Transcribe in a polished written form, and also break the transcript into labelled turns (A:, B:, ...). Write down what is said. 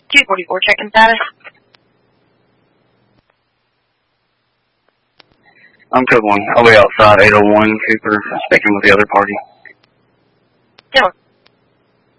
A: 244, check-in status.
B: I'm code 1. I'll be outside 801 Cooper, speaking with the other party.
A: Yeah.